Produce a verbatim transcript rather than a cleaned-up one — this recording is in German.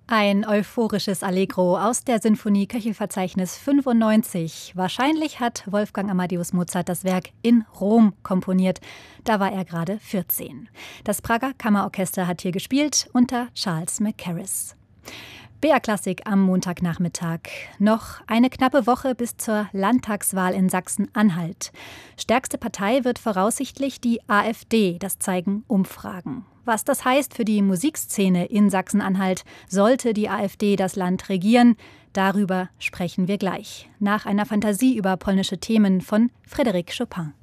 Ein euphorisches Allegro aus der Sinfonie Köchelverzeichnis fünfundneunzig. Wahrscheinlich hat Wolfgang Amadeus Mozart das Werk in Rom komponiert. Da war er gerade vierzehn. Das Prager Kammerorchester hat hier gespielt unter Charles Mackerras. B R-Klassik am Montagnachmittag. Noch eine knappe Woche bis zur Landtagswahl in Sachsen-Anhalt. Stärkste Partei wird voraussichtlich die AfD, das zeigen Umfragen. Was das heißt für die Musikszene in Sachsen-Anhalt, sollte die AfD das Land regieren, darüber sprechen wir gleich. Nach einer Fantasie über polnische Themen von Frédéric Chopin.